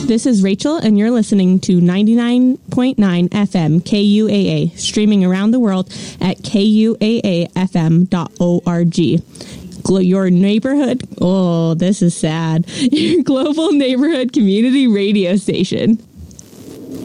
This is Rachel, and you're listening to 99.9 FM KUAA, streaming around the world at kuaafm.org. Your neighborhood, oh, this is sad, your global neighborhood community radio station.